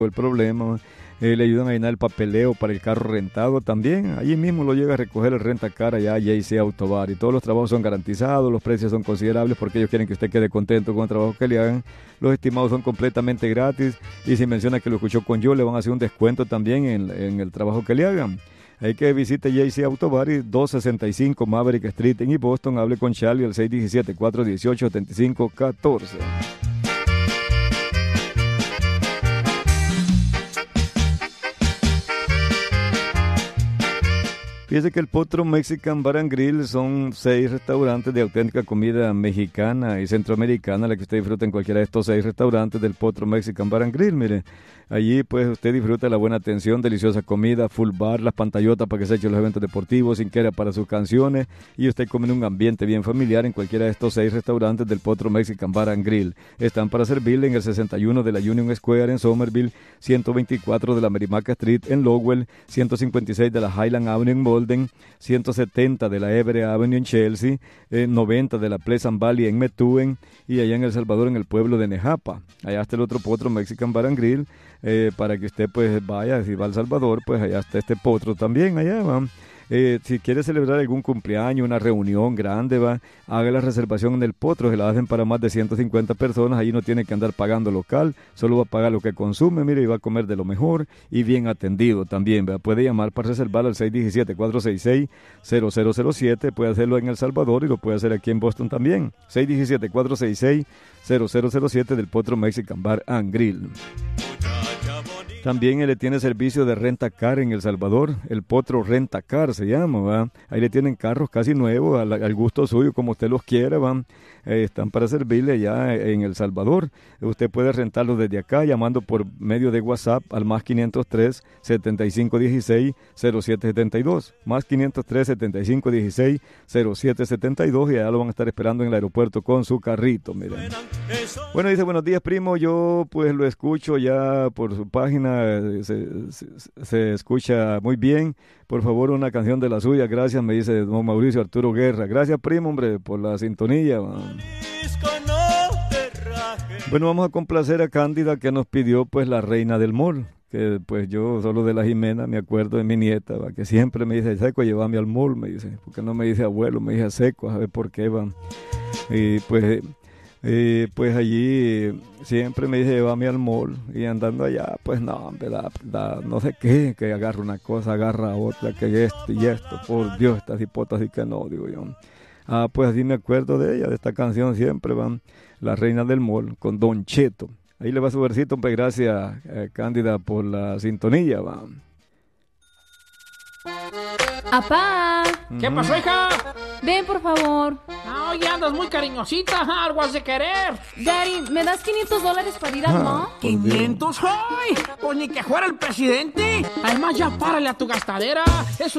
el problema. Le ayudan a llenar el papeleo para el carro rentado también. Allí mismo lo llega a recoger el rentacar allá JC Autobar. Y todos los trabajos son garantizados, los precios son considerables porque ellos quieren que usted quede contento con el trabajo que le hagan. Los estimados son completamente gratis. Y si menciona que lo escuchó con yo, le van a hacer un descuento también en el trabajo que le hagan. Hay que visite JC Autobar y 265 Maverick Street en East Boston. Hable con Charlie al 617-418-7514. Fíjese que el Potro Mexican Bar and Grill son 6 restaurantes de auténtica comida mexicana y centroamericana, la que usted disfruta en cualquiera de estos 6 restaurantes del Potro Mexican Bar and Grill. Mire, allí pues usted disfruta la buena atención, deliciosa comida, full bar, las pantallotas para que se echen los eventos deportivos, sin querer para sus canciones, y usted come en un ambiente bien familiar en cualquiera de estos 6 restaurantes del Potro Mexican Bar and Grill. Están para servirle en el 61 de la Union Square en Somerville, 124 de la Merrimack Street en Lowell, 156 de la Highland Avenue en Malden, 170 de la Everett Avenue en Chelsea, 90 de la Pleasant Valley en Methuen, y allá en El Salvador en el pueblo de Nejapa. Allá está el otro Potro Mexican Bar and Grill, para que usted pues vaya, si va a El Salvador, pues allá está este potro también, allá va. Si quiere celebrar algún cumpleaños, una reunión grande, va, haga la reservación en el Potro, se la hacen para más de 150 personas, ahí no tiene que andar pagando local, solo va a pagar lo que consume, mire, y va a comer de lo mejor y bien atendido también, ¿verdad? Puede llamar para reservar al 617-466-0007, puede hacerlo en El Salvador y lo puede hacer aquí en Boston también, 617-466-0007 del Potro Mexican Bar and Grill. También él le tiene servicio de renta-car en El Salvador, el Potro Renta-Car se llama, ¿va? Ahí le tienen carros casi nuevos, al gusto suyo, como usted los quiera, ¿va? Están para servirle allá en El Salvador. Usted puede rentarlos desde acá llamando por medio de WhatsApp al más 503-7516-0772, más 503-7516-0772, y allá lo van a estar esperando en el aeropuerto con su carrito, miren. Bueno, dice, buenos días, primo, yo pues lo escucho ya por su página, se escucha muy bien. Por favor, una canción de la suya, gracias, me dice don Mauricio Arturo Guerra. Gracias, primo, hombre, por la sintonía. Bueno, vamos a complacer a Cándida, que nos pidió pues La Reina del Mall, que pues yo solo de la Jimena me acuerdo de mi nieta, ¿va? Que siempre me dice, Seco, llévame al mall, me dice, porque no me dice abuelo, me dice Seco, a ver por qué, va. Y pues allí siempre me dice, llévame al mall, y andando allá, pues no, no sé qué, que agarra una cosa, agarra otra, que esto y esto, por Dios, estas hipotas y que no, digo yo. Pues así me acuerdo de ella, de esta canción siempre, van, La Reina del Mall, con Don Cheto. Ahí le va su versito, pues gracias, Cándida, por la sintonía, va. ¡Apá! ¿Qué pasó, hija? Ven, por favor. No, ya andas muy cariñosita, algo has de querer. Daddy, ¿me das $500 para ir al mall? ¿500? ¡Ay! Pues ni que fuera el presidente. Además, ya párale a tu gastadera. Es